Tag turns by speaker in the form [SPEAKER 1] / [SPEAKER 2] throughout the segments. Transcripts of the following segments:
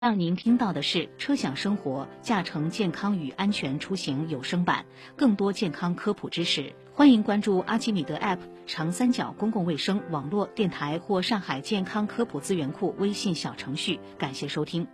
[SPEAKER 1] 让您听到的是车享生活驾乘健康与安全出行有声版，更多健康科普知识，欢迎关注阿基米德 App、长三角公共卫生网络电台或上海健康科普资源库微信小程序。感谢收听。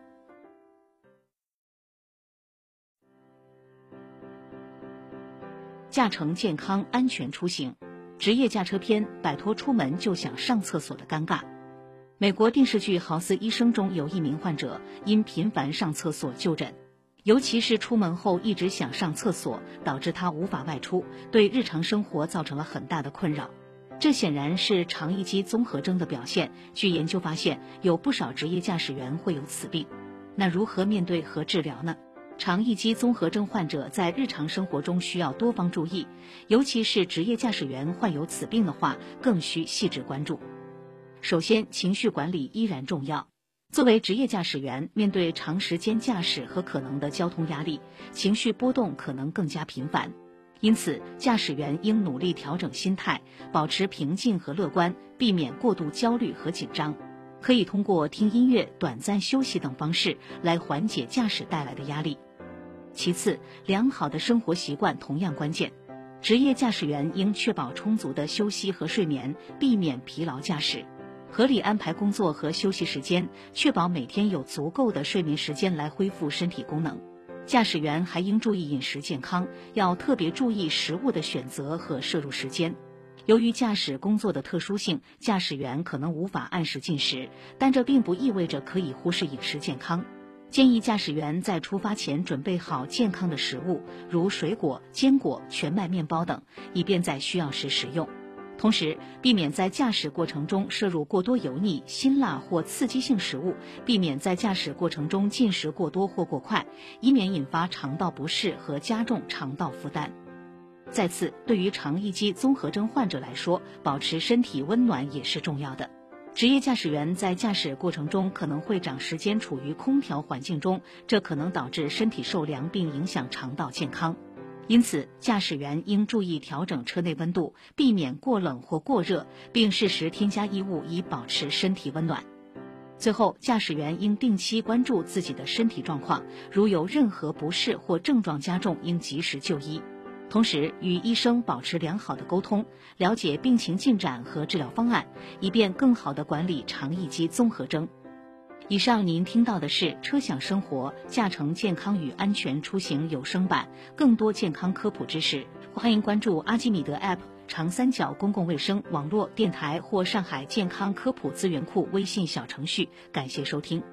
[SPEAKER 1] 驾乘健康安全出行，职业驾车篇，摆脱出门就想上厕所的尴尬。美国电视剧《豪斯医生》中有一名患者因频繁上厕所就诊，尤其是出门后一直想上厕所，导致他无法外出，对日常生活造成了很大的困扰。这显然是肠易激综合征的表现。据研究发现，有不少职业驾驶员会有此病。那如何面对和治疗呢？肠易激综合征患者在日常生活中需要多方注意，尤其是职业驾驶员患有此病的话，更需细致关注。首先，情绪管理依然重要。作为职业驾驶员，面对长时间驾驶和可能的交通压力，情绪波动可能更加频繁。因此，驾驶员应努力调整心态，保持平静和乐观，避免过度焦虑和紧张。可以通过听音乐、短暂休息等方式来缓解驾驶带来的压力。其次，良好的生活习惯同样关键。职业驾驶员应确保充足的休息和睡眠，避免疲劳驾驶。合理安排工作和休息时间，确保每天有足够的睡眠时间来恢复身体功能。驾驶员还应注意饮食健康，要特别注意食物的选择和摄入时间。由于驾驶工作的特殊性，驾驶员可能无法按时进食，但这并不意味着可以忽视饮食健康。建议驾驶员在出发前准备好健康的食物，如水果、坚果、全麦面包等，以便在需要时食用。同时，避免在驾驶过程中摄入过多油腻、辛辣或刺激性食物，避免在驾驶过程中进食过多或过快，以免引发肠道不适和加重肠道负担。再次，对于肠易激综合征患者来说，保持身体温暖也是重要的。职业驾驶员在驾驶过程中可能会长时间处于空调环境中，这可能导致身体受凉并影响肠道健康。因此，驾驶员应注意调整车内温度，避免过冷或过热，并适时添加衣物以保持身体温暖。最后，驾驶员应定期关注自己的身体状况，如有任何不适或症状加重，应及时就医。同时，与医生保持良好的沟通，了解病情进展和治疗方案，以便更好地管理肠易激综合征。以上您听到的是车享生活驾乘健康与安全出行有声版，更多健康科普知识，欢迎关注阿基米德 App、长三角公共卫生网络电台或上海健康科普资源库微信小程序。感谢收听。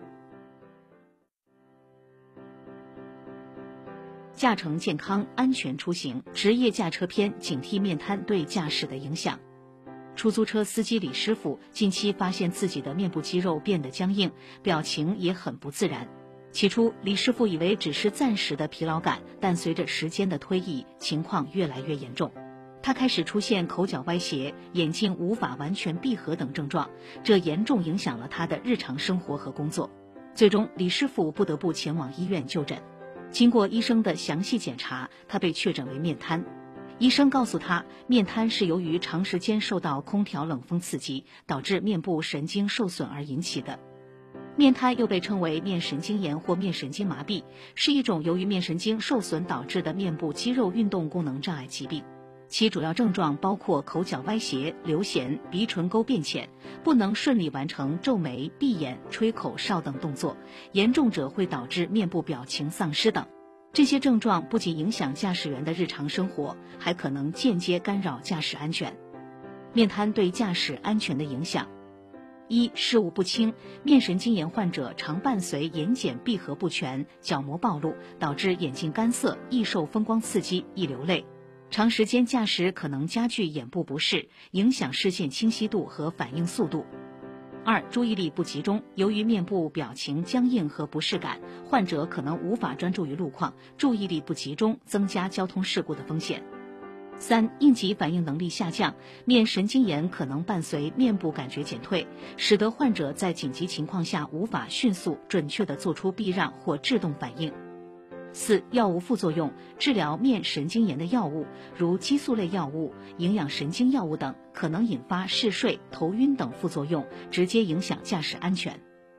[SPEAKER 1] 驾乘健康安全出行，职业驾车篇，警惕面瘫对驾驶的影响。出租车司机李师傅近期发现自己的面部肌肉变得僵硬，表情也很不自然。起初，李师傅以为只是暂时的疲劳感，但随着时间的推移，情况越来越严重。他开始出现口角歪斜、眼睛无法完全闭合等症状，这严重影响了他的日常生活和工作。最终，李师傅不得不前往医院就诊。经过医生的详细检查，他被确诊为面瘫。医生告诉他，面瘫是由于长时间受到空调冷风刺激，导致面部神经受损而引起的。面瘫又被称为面神经炎或面神经麻痹，是一种由于面神经受损导致的面部肌肉运动功能障碍疾病。其主要症状包括口角歪斜、流涎、鼻唇沟变浅，不能顺利完成皱眉、闭眼、吹口哨等动作，严重者会导致面部表情丧失等。这些症状不仅影响驾驶员的日常生活，还可能间接干扰驾驶安全。面瘫对驾驶安全的影响：一、视物不清。面神经炎患者常伴随眼睑闭合不全、角膜暴露，导致眼睛干涩，易受风光刺激，易流泪。长时间驾驶可能加剧眼部不适，影响视线清晰度和反应速度。二、注意力不集中。由于面部表情僵硬和不适感，患者可能无法专注于路况，注意力不集中，增加交通事故的风险。三、应急反应能力下降。面神经炎可能伴随面部感觉减退，使得患者在紧急情况下无法迅速准确地做出避让或制动反应。四、药物副作用。治疗面神经炎的药物，如激素类药物、营养神经药物等，可能引发嗜睡、头晕等副作用，直接影响驾驶安全。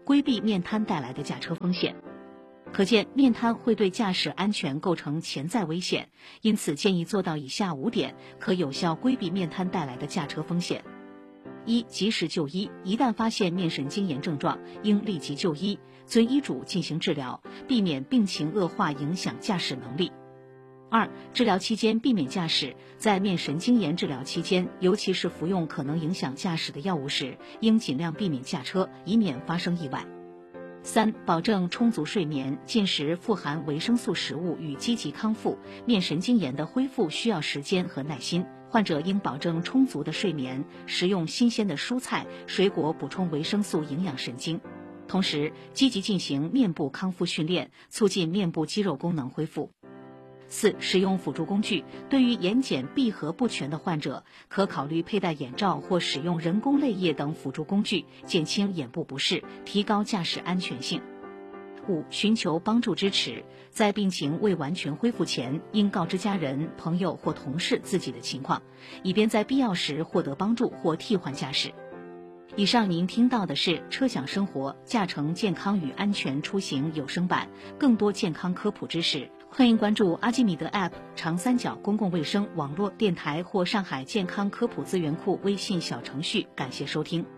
[SPEAKER 1] 规避面瘫带来的驾车风险。可见面瘫会对驾驶安全构成潜在危险，因此建议做到以下5点，可有效规避面瘫带来的驾车风险。1、及时就医，一旦发现面神经炎症状，应立即就医，遵医嘱进行治疗，避免病情恶化影响驾驶能力。2、治疗期间避免驾驶，在面神经炎治疗期间，尤其是服用可能影响驾驶的药物时，应尽量避免驾车，以免发生意外。3、保证充足睡眠，进食富含维生素食物与积极康复。面神经炎的恢复需要时间和耐心，患者应保证充足的睡眠，食用新鲜的蔬菜、水果补充维生素营养神经。同时，积极进行面部康复训练，促进面部肌肉功能恢复。4、使用辅助工具，对于眼睑闭合不全的患者，可考虑佩戴眼罩或使用人工泪液等辅助工具，减轻眼部不适，提高驾驶安全性。5、寻求帮助支持，在病情未完全恢复前，应告知家人、朋友或同事自己的情况，以便在必要时获得帮助或替换驾驶。以上您听到的是车享生活驾乘健康与安全出行有声版，更多健康科普知识，欢迎关注阿基米德 App、长三角公共卫生网络电台或上海健康科普资源库微信小程序。感谢收听。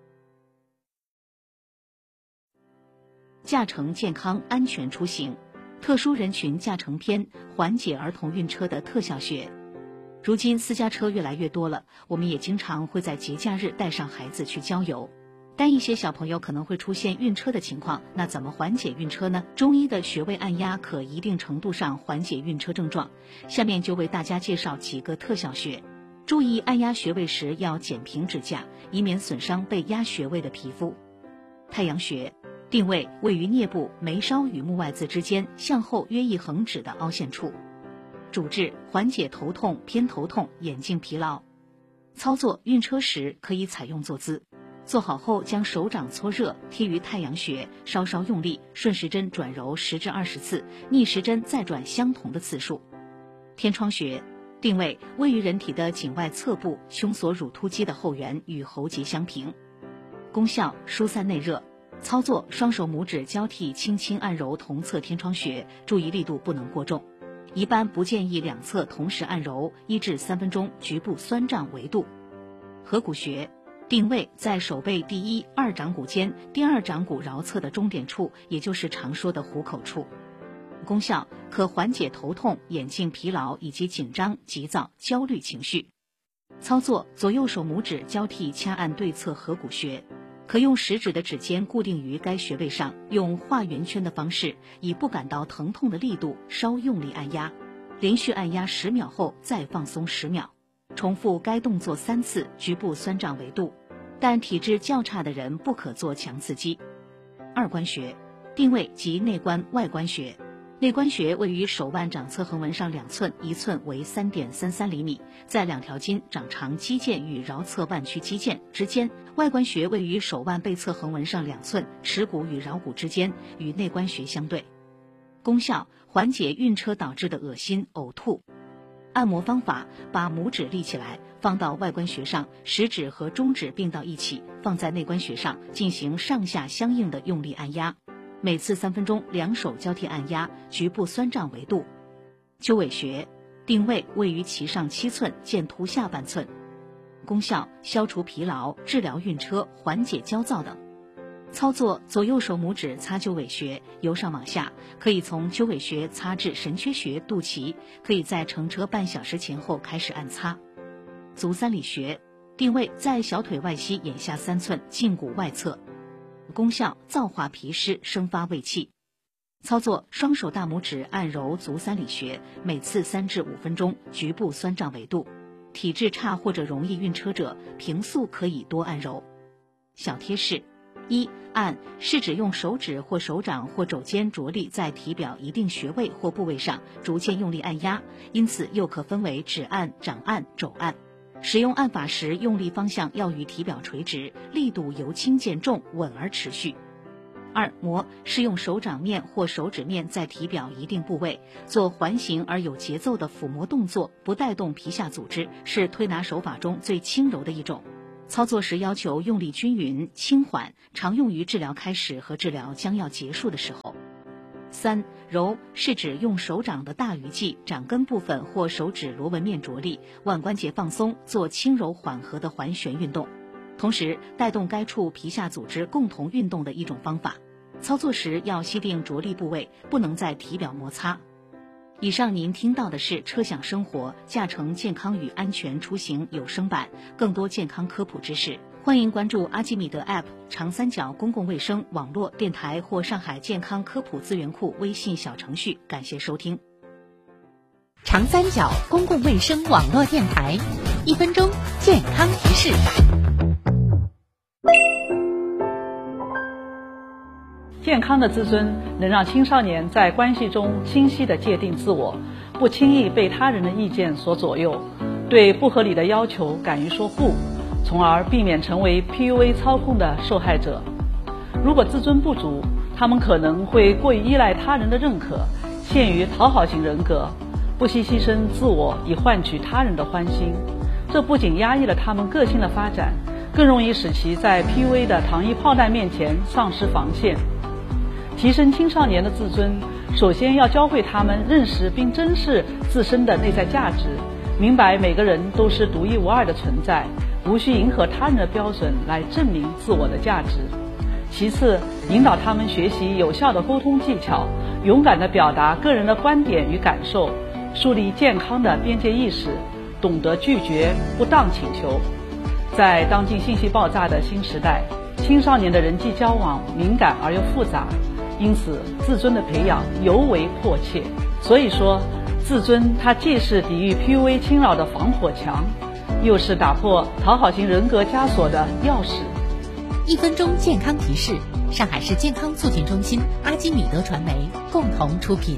[SPEAKER 1] 驾乘健康安全出行，特殊人群驾乘篇，缓解儿童晕车的特效学。如今私家车越来越多了，我们也经常会在节假日带上孩子去郊游。但一些小朋友可能会出现晕车的情况，那怎么缓解晕车呢？中医的穴位按压可一定程度上缓解晕车症状。下面就为大家介绍几个特效穴。注意按压穴位时要剪平指甲，以免损伤被压穴位的皮肤。太阳穴定位位于颞部眉梢与目外眦之间向后约1横指的凹陷处。主治缓解头痛、偏头痛、眼睛疲劳。操作晕车时可以采用坐姿，坐好后将手掌搓热，贴于太阳穴，稍稍用力，顺时针转揉10至20次，逆时针再转相同的次数。天窗穴定位位于人体的颈外侧部，胸锁乳突肌的后缘与喉结相平。功效疏散内热。操作双手拇指交替轻轻按揉同侧天窗穴，注意力度不能过重。一般不建议两侧同时按揉，1至3分钟，局部酸胀为度。合谷穴定位在手背第1、2掌骨间第2掌骨桡侧的中点处，也就是常说的虎口处。功效可缓解头痛、眼睛疲劳以及紧张、急躁、焦虑情绪。操作左右手拇指交替掐按对侧合谷穴，可用食指的指尖固定于该穴位上，用画圆圈的方式，以不感到疼痛的力度稍用力按压，连续按压10秒后再放松10秒，重复该动作3次，局部酸胀为度，但体质较差的人不可做强刺激。二关穴定位即内关外关穴。内关穴位于手腕掌侧横纹上2寸，1寸为3.33厘米，在2条筋掌长肌腱与桡侧腕屈肌腱之间。外关穴位于手腕背侧横纹上2寸，耻骨与桡骨之间，与内关穴相对。功效缓解晕车导致的恶心、呕吐。按摩方法：把拇指立起来，放到外关穴上，食指和中指并到一起，放在内关穴上，进行上下相应的用力按压。每次3分钟，两手交替按压，局部酸胀为度。鸠尾穴定位位于脐上7寸，见图下半寸。功效消除疲劳、治疗晕车、缓解焦躁等。操作左右手拇指擦鸠尾穴，由上往下，可以从鸠尾穴擦至神阙穴、肚脐，可以在乘车半小时前后开始按擦。足三里穴定位在小腿外膝眼下3寸，胫骨外侧。功效燥化脾湿，生发胃气。操作双手大拇指按揉足三里穴，每次3至5分钟，局部酸胀为度。体质差或者容易晕车者，平素可以多按揉。小贴士：1、按是指用手指或手掌或肘尖着力在体表一定穴位或部位上逐渐用力按压，因此又可分为指按、掌按、肘按。使用按法时，用力方向要与体表垂直，力度由轻渐重，稳而持续。2、摩是用手掌面或手指面在体表一定部位做环形而有节奏的抚摸动作，不带动皮下组织，是推拿手法中最轻柔的一种。 操作时要求用力均匀、轻缓，常用于治疗开始和治疗将要结束的时候。3. 揉是指用手掌的大鱼际、掌根部分或手指螺纹面着力，腕关节放松，做轻柔缓和的环旋运动，同时带动该处皮下组织共同运动的一种方法。操作时要吸定着力部位，不能在体表摩擦。以上您听到的是车享生活驾乘健康与安全出行有声版，更多健康科普知识，欢迎关注阿基米德 App、长三角公共卫生网络电台或上海健康科普资源库微信小程序。感谢收听。
[SPEAKER 2] 长三角公共卫生网络电台，1分钟健康提示。
[SPEAKER 3] 健康的自尊能让青少年在关系中清晰地界定自我，不轻易被他人的意见所左右，对不合理的要求敢于说不，从而避免成为 PUA 操控的受害者。如果自尊不足，他们可能会过于依赖他人的认可，陷于讨好型人格，不惜牺牲自我以换取他人的欢心。这不仅压抑了他们个性的发展，更容易使其在 PUA 的糖衣炮弹面前丧失防线。提升青少年的自尊，首先要教会他们认识并珍视自身的内在价值，明白每个人都是独一无二的存在，无需迎合他人的标准来证明自我的价值。其次，引导他们学习有效的沟通技巧，勇敢地表达个人的观点与感受，树立健康的边界意识，懂得拒绝不当请求。在当今信息爆炸的新时代，青少年的人际交往敏感而又复杂，因此自尊的培养尤为迫切。所以说，自尊它既是抵御 PUA 侵扰的防火墙，又是打破讨好型人格枷锁的钥匙。
[SPEAKER 2] 1分钟健康提示，上海市健康促进中心、阿基米德传媒共同出品。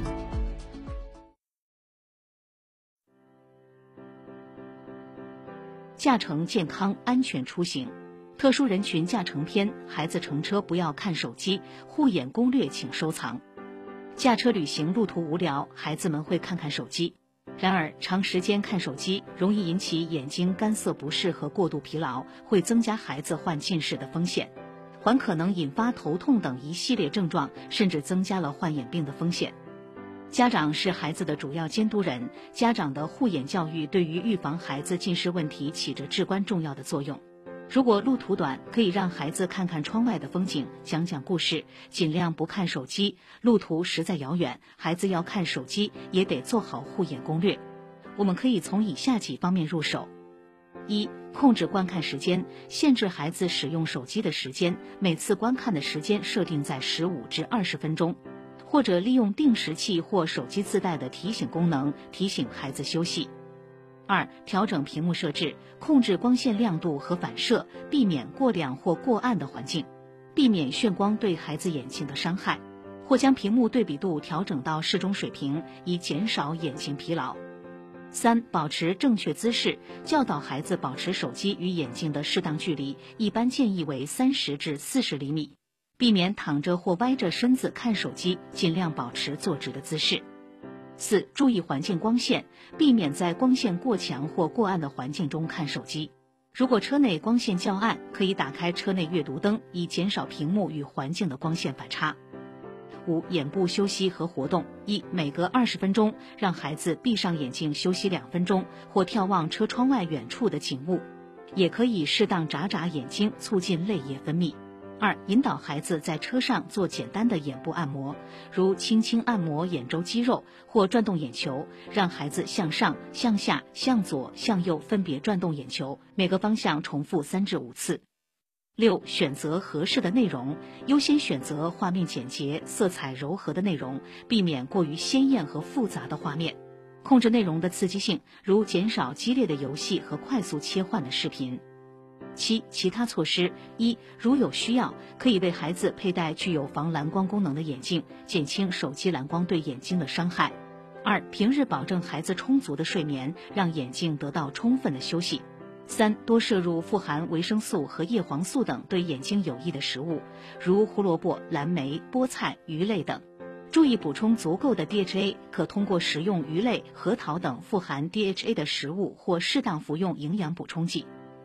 [SPEAKER 1] 驾乘健康安全出行，特殊人群驾乘篇，孩子乘车不要看手机，护眼攻略请收藏。驾车旅行路途无聊，孩子们会看看手机。然而，长时间看手机容易引起眼睛干涩不适和过度疲劳，会增加孩子患近视的风险，还可能引发头痛等一系列症状，甚至增加了患眼病的风险。家长是孩子的主要监督人，家长的护眼教育对于预防孩子近视问题起着至关重要的作用。如果路途短，可以让孩子看看窗外的风景，讲讲故事，尽量不看手机。路途实在遥远，孩子要看手机也得做好护眼攻略。我们可以从以下几方面入手。1. 控制观看时间，限制孩子使用手机的时间，每次观看的时间设定在15至20分钟，或者利用定时器或手机自带的提醒功能提醒孩子休息。2. 调整屏幕设置，控制光线亮度和反射，避免过亮或过暗的环境，避免眩光对孩子眼睛的伤害，或将屏幕对比度调整到适中水平，以减少眼睛疲劳。3. 保持正确姿势，教导孩子保持手机与眼睛的适当距离，一般建议为30至40厘米，避免躺着或歪着身子看手机，尽量保持坐直的姿势。4. 注意环境光线，避免在光线过强或过暗的环境中看手机。如果车内光线较暗，可以打开车内阅读灯，以减少屏幕与环境的光线反差。5. 眼部休息和活动。1. 每隔20分钟，让孩子闭上眼睛休息2分钟，或眺望车窗外远处的景物，也可以适当眨眨眼睛，促进泪液分泌。2. 引导孩子在车上做简单的眼部按摩，如轻轻按摩眼周肌肉或转动眼球，让孩子向上、向下、向左、向右分别转动眼球，每个方向重复3至5次。6. 选择合适的内容，优先选择画面简洁、色彩柔和的内容，避免过于鲜艳和复杂的画面。控制内容的刺激性，如减少激烈的游戏和快速切换的视频。7. 其他措施。1. 如有需要，可以为孩子佩戴具有防蓝光功能的眼镜，减轻手机蓝光对眼睛的伤害。2. 平日保证孩子充足的睡眠，让眼睛得到充分的休息。3. 多摄入富含维生素和叶黄素等对眼睛有益的食物，如胡萝卜、蓝莓、菠菜、鱼类等。注意补充足够的 DHA， 可通过食用鱼类、核桃等富含 DHA 的食物，或适当服用营养补充剂。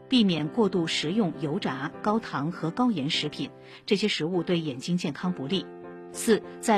[SPEAKER 1] 避免过度食用油炸、高糖和高盐食品，这些食物对眼睛健康不利。4. 在